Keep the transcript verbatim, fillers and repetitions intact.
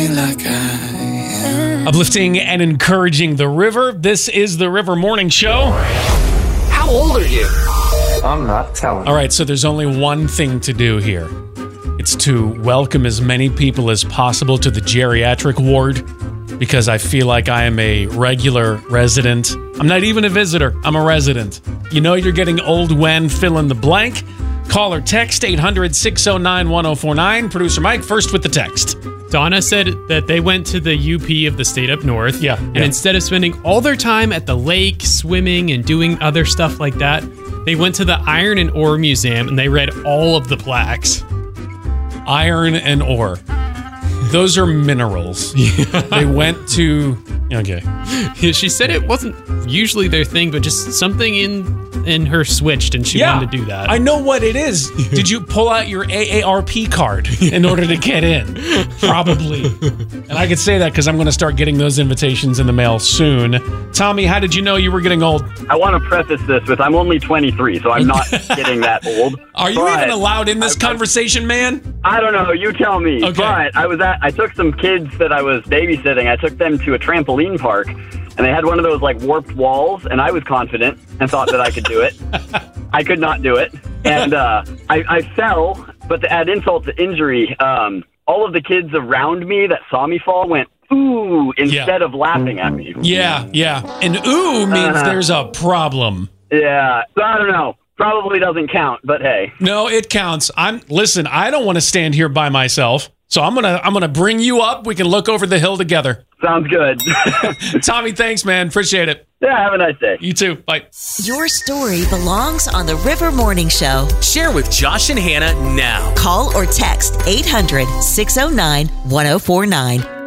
Like I am. Uplifting and encouraging the river. This is the River Morning Show. How old are you? I'm not telling. All right, so there's only one thing to do here. It's to welcome as many people as possible to the geriatric ward, because I feel like I am a regular resident. I'm not even a visitor. I'm a resident. You know you're getting old when, fill in the blank. Call or text eight hundred, six oh nine, one oh four nine. Producer Mike, first with the text. Donna said that they went to the U P of the state up north. Yeah. And yeah. instead of spending all their time at the lake, swimming, and doing other stuff like that, they went to the Iron and Ore Museum and they read all of the plaques. Iron and ore. Those are minerals. Yeah. They went to... Okay. She said it wasn't usually their thing, but just something in in her switched and she yeah, wanted to do that. I know what it is. Did you pull out your A A R P card in order to get in? Probably. And I could say that because I'm going to start getting those invitations in the mail soon. Tommy, how did you know you were getting old? I want to preface this with I'm only twenty-three, so I'm not getting that old. Are you even allowed in this I, conversation, man? I don't know. You tell me. Okay. But I was at. I took some kids that I was babysitting. I took them to a trampoline park, and they had one of those like warped walls, and I was confident and thought that I could do it. I could not do it, and uh, I, I fell. But to add insult to injury, um, all of the kids around me that saw me fall went ooh instead yeah. of laughing at me. Yeah, yeah. And ooh means uh, there's a problem. Yeah. So I don't know. Probably doesn't count, but hey. No, it counts. I'm listen, I don't want to stand here by myself. So I'm gonna I'm gonna bring you up. We can look over the hill together. Sounds good. Tommy, thanks, man. Appreciate it. Yeah, have a nice day. You too. Bye. Your story belongs on the River Morning Show. Share with Josh and Hannah now. Call or text eight hundred, six oh nine, one oh four nine.